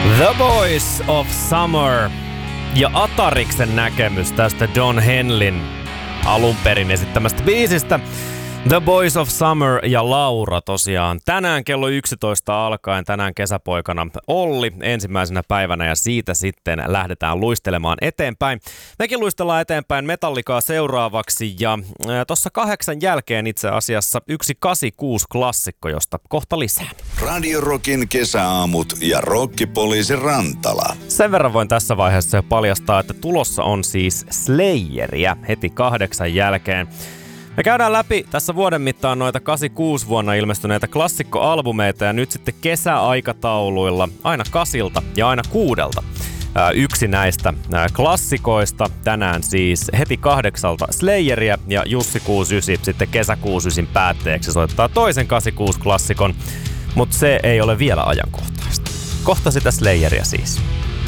The Boys of Summer ja Atariksen näkemys tästä Don Henlin alun perin esittämästä biisistä. The Boys of Summer ja Laura tosiaan tänään kello 11 alkaen, tänään kesäpoikana Olli ensimmäisenä päivänä ja siitä sitten lähdetään luistelemaan eteenpäin. Mekin luistellaan eteenpäin Metallicaa seuraavaksi ja tuossa 8 jälkeen itse asiassa yksi 86-klassikko, josta kohta lisää. Radio Rockin kesäaamut ja Rokkipoliisi Rantala. Sen verran voin tässä vaiheessa jo paljastaa, että tulossa on siis Slayeria heti 8 jälkeen. Me käydään läpi tässä vuoden mittaan noita 86 vuonna ilmestyneitä klassikkoalbumeita ja nyt sitten kesäaikatauluilla aina 8 ja aina 6. Yksi näistä klassikoista tänään siis heti 8 Slayeria ja Jussi 69 sitten kesä 69 päätteeksi soittaa toisen 86-klassikon, mutta se ei ole vielä ajankohtaista. Kohta sitä Slayeria siis.